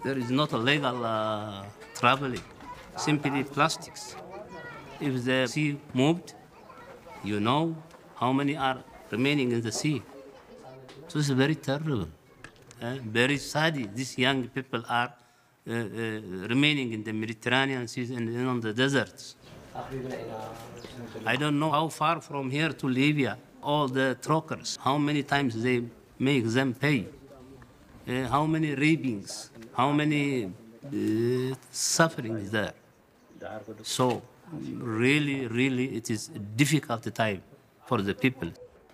There is not a legal traveling, simply plastics. If the sea moved, you know how many are remaining in the sea. So it's very terrible, very sad. These young people are remaining in the Mediterranean Sea and on the deserts. I don't know how far from here to Libya, all the truckers, how many times they make them pay, how many rapings, how many sufferings there. So really, really, it is a difficult time for the people.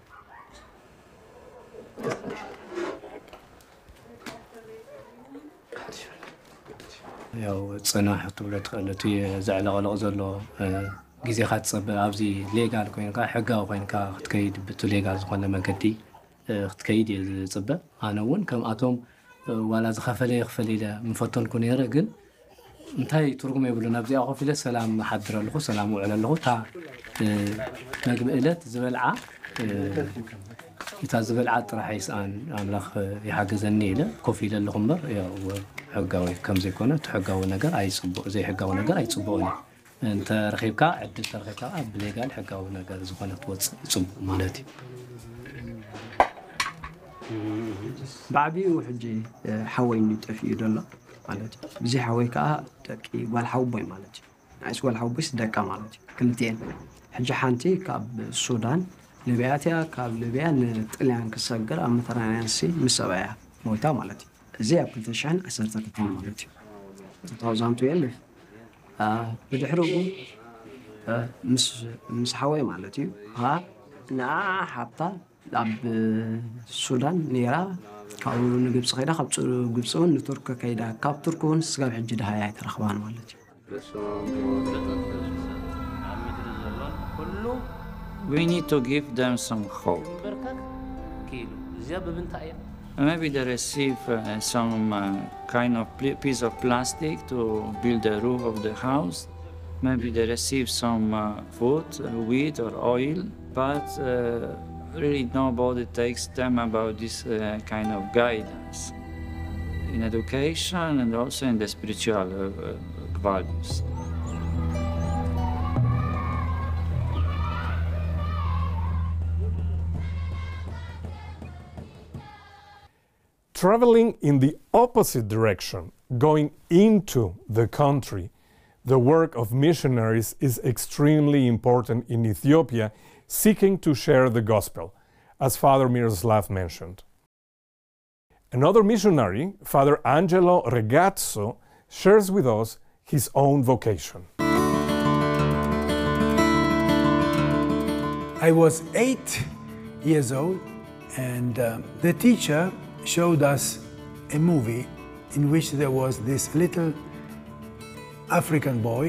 ያው ጽናሕ ትብሎ ትኽእል እቲ ዘዕለቕለቕ ዘሎ ግዜኻ ትፅበ ኣብዚ ሌጋል ኮይንካ ሕጋዊ ኮይንካ ክትከይድ ብቲ ሌጋል ዝኾነ መንገዲ ክትከይድ እየ ዝፅበ ኣነ እውን ከምኣቶም ዋላ ዝኸፈለ ይኽፈል ኢለ ምፈተንኩ ነይረ ግን እንታይ ትርጉም የብሉን ኣብዚኣ ኮፍ ኢለ ሰላም ሓድር ኣለኹ ሰላም ውዕል ኣለኹ እታ መግቢ ዕለት ዝበልዓ እታ ዝበልዓ ጥራሕ ይስኣን ኣምላኽ ይሓግዘኒ ኢለ ኮፍ ኢለ ኣለኹ እምበር ያው ሕጋዊ ከምዘይኮነ እቲ ሕጋዊ ነገር ኣይፅቡቕ ዘይሕጋዊ ነገር ኣይፅቡቕን እዩ እንተ ረኺብካ ዕድል ተረኺብካ ኣብ ሌጋል ሕጋዊ ነገር ዝኾነ ክትወፅእ ይፅቡቕ ማለት እዩ بعبيو حجي حوي نتفي دلا مالتي بزي حوي كا دقي والحوبي مالتي عايز والحوبي صدقه مالتي كلتين حجي حانتي كاب السودان ليبياتيا كاب ليبيا طليان كسغر امترانسي مسبايا موتا مالتي زي ابليكيشن اسرتك مالتي 2012 بدحرقو مس حوي مالتي ها نا حتى لاب السودان نيرا كاو نجيبس خيدا خبص جيبسون لترك كيدا كاب تركون سغاب حج دهايا ترخبان مالتي We need to give them some hope. Maybe they receive some kind of piece of plastic to build the roof of the house. Maybe they receive some food, wheat or oil, but really nobody takes them about this kind of guidance in education and also in the spiritual values. Traveling in the opposite direction, going into the country, the work of missionaries is extremely important in Ethiopia, seeking to share the gospel, as Father Miroslav mentioned. Another missionary, Father Angelo Regazzo, shares with us his own vocation. I was 8 years old, and the teacher showed us a movie in which there was this little African boy.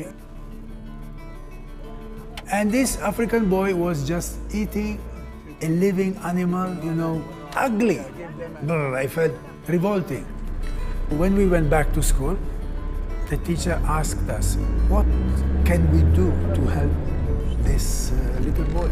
And this African boy was just eating a living animal, you know, ugly. I felt revolting. When we went back to school, the teacher asked us, what can we do to help this little boy?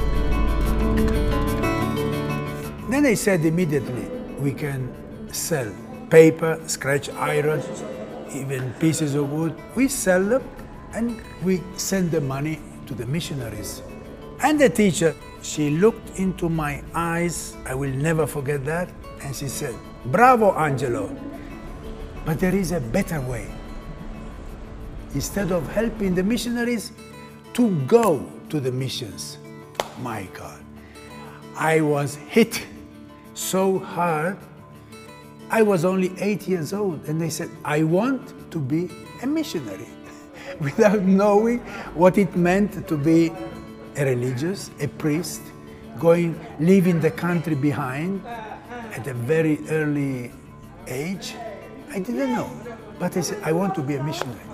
Then I said immediately, we can sell paper, scratch iron, even pieces of wood. We sell them and we send the money to the missionaries. And the teacher, she looked into my eyes, I will never forget that, and she said, "Bravo, Angelo, but there is a better way. Instead of helping the missionaries, to go to the missions." My God, I was hit so hard. I was only 8 years old, and they said, I want to be a missionary, without knowing what it meant to be a religious, a priest, leaving the country behind at a very early age. I didn't know, but I said, I want to be a missionary.